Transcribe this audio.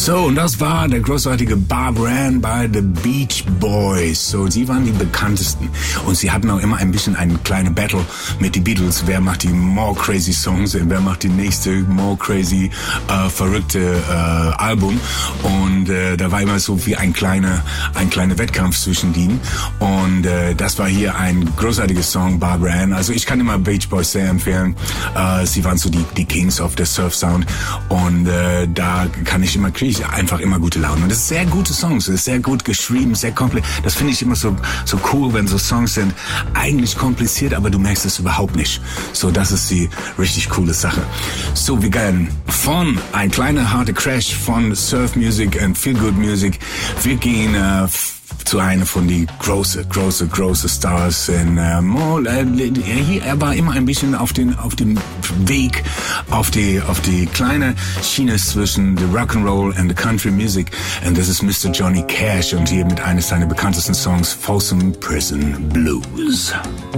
So, und das war der großartige Barbara Ann bei The Beach Boys. So, sie waren die bekanntesten. Und sie hatten auch immer ein bisschen eine kleine Battle mit den Beatles. Wer macht die more crazy Songs und wer macht die nächste more crazy, verrückte Album. Und da war immer so wie ein kleiner Wettkampf zwischen denen. Und das war hier ein großartiges Song, Barbara Ann. Also ich kann immer Beach Boys sehr empfehlen. Sie waren so die Kings of the Surf Sound. Und da kriege ich einfach immer gute Laune. Und das ist sehr gute Songs, das ist sehr gut geschrieben, sehr kompliziert. Das finde ich immer so cool, wenn so Songs sind, eigentlich kompliziert, aber du merkst es überhaupt nicht. So, das ist die richtig coole Sache. So, wir gehen von ein kleiner harter Crash von Surf Music und Feel Good Music. Wir gehen zu einer von die große Stars. Und er war immer ein bisschen auf dem Weg, auf die kleine Schiene zwischen the Rock'n'Roll and the Country Music. Und das ist Mr. Johnny Cash und hier mit eines seiner bekanntesten Songs, Folsom Prison Blues.